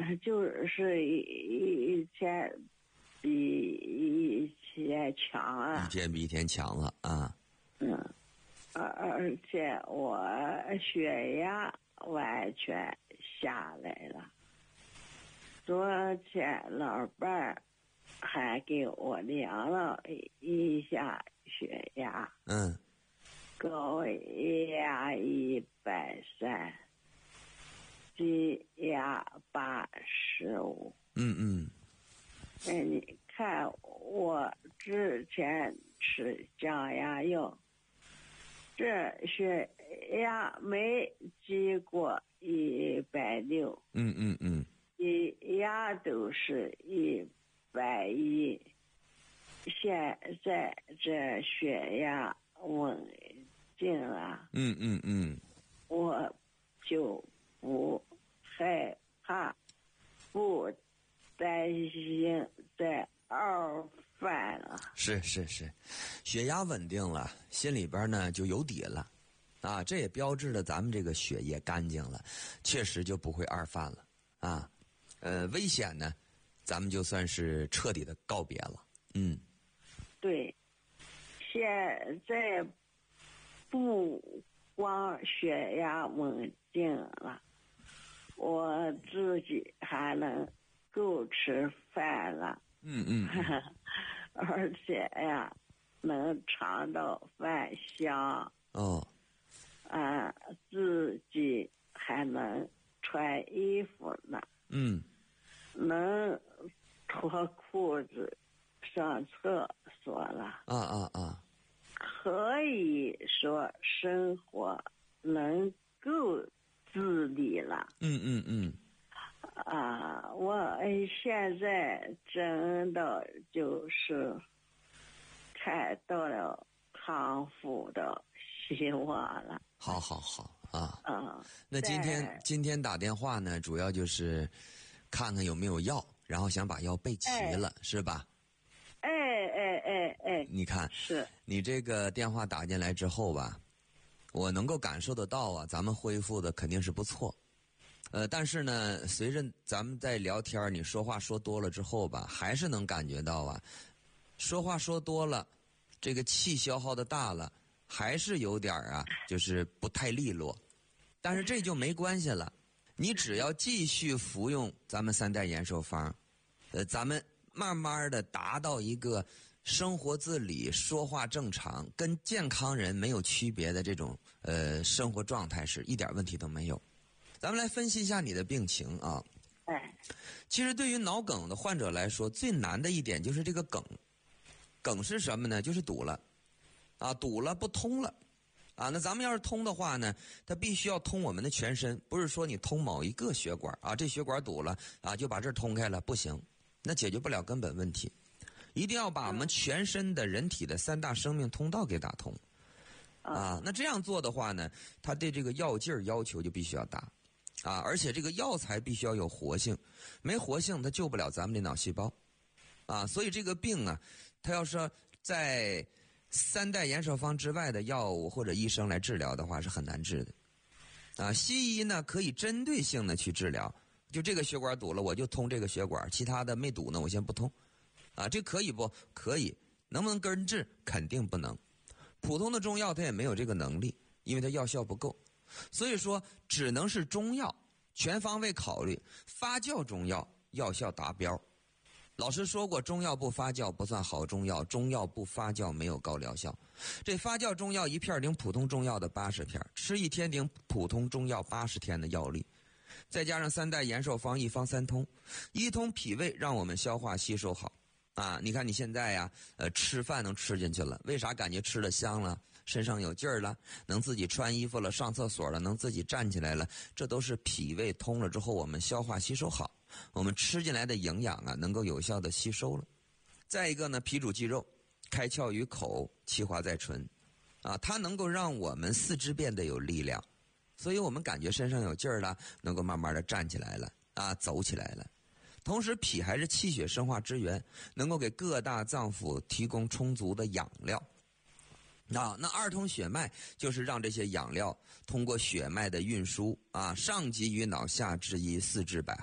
就是以前比以前强啊， 一天比一天强了啊。 而且我血压完全下来了。昨天老伴儿还给我量了一下血压，高压130，低压85。你看我之前吃降压药，这血压没低过160，低压都是110。现在这血压稳定了，我就不害怕，不担心再二犯了。 是，血压稳定了，心里边呢就有底了啊，这也标志着咱们这个血液干净了，确实就不会二犯了啊。危险呢，咱们就算是彻底的告别了。 对，现在不光血压稳定了，我自己还能够吃饭了。而且呀，能尝到饭香。自己还能穿衣服呢。能脱裤子上厕所了。可以说生活能够自理了。我现在真的就是看到了康复的希望了。 好啊。那今天打电话呢，主要就是看看有没有药，然后想把药备齐了，是吧？你看， 是你这个电话打进来之后吧，我能够感受得到啊，咱们恢复的肯定是不错。但是呢，随着咱们在聊天，你说话说多了之后吧，还是能感觉到啊，说话说多了，这个气消耗的大了，还是有点就是不太利落。但是这就没关系了，你只要继续服用咱们3代延寿方，咱们慢慢的达到一个生活自理、说话正常、跟健康人没有区别的这种生活状态时，一点问题都没有。咱们来分析一下你的病情啊。其实对于脑梗的患者来说，最难的一点就是这个梗是什么呢？就是堵了堵了不通了那咱们要是通的话呢，它必须要通我们的全身，不是说你通某一个血管这血管堵了就把这儿通开了，不行，那解决不了根本问题。一定要把我们全身的人体的3大生命通道给打通那这样做的话呢，它对这个药劲儿要求就必须要大而且这个药材必须要有活性，没活性它救不了咱们的脑细胞所以这个病它要是在3代延寿方之外的药物或者医生来治疗的话是很难治的西医呢可以针对性的去治疗，就这个血管堵了我就通这个血管，其他的没堵呢我先不通这可以不可以？能不能根治？肯定不能。普通的中药它也没有这个能力，因为它药效不够，所以说只能是中药，全方位考虑发酵中药药效达标。老师说过，中药不发酵不算好中药，中药不发酵没有高疗效。这发酵中药一片顶普通中药的80片，吃1天顶普通中药80天的药力，再加上3代延寿方，一方3通，一通脾胃让我们消化吸收好你看你现在吃饭能吃进去了，为啥感觉吃了香了，身上有劲儿了，能自己穿衣服了，上厕所了，能自己站起来了，这都是脾胃通了之后我们消化吸收好，我们吃进来的营养能够有效的吸收了。再一个呢，脾主肌肉，开窍于口，气化在唇它能够让我们四肢变得有力量，所以我们感觉身上有劲儿了，能够慢慢的站起来了走起来了。同时脾还是气血生化之源，能够给各大脏腑提供充足的养料那2通血脉就是让这些养料通过血脉的运输上及于脑，下至于四肢百